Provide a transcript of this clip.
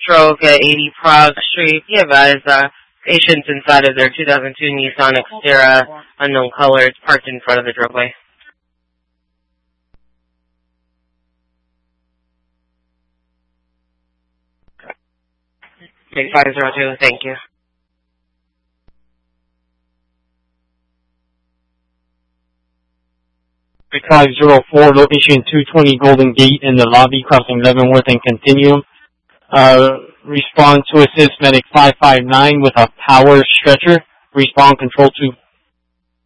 stroke at 80 Prague Street. Be advised, patients inside of their 2002 Nissan Xterra, unknown color, it's parked in front of the driveway. Okay, 502, thank you. Big 504, location 220 Golden Gate in the lobby, crossing Leavenworth and Continuum. Respond to assist medic 559 with a power stretcher. Respond control to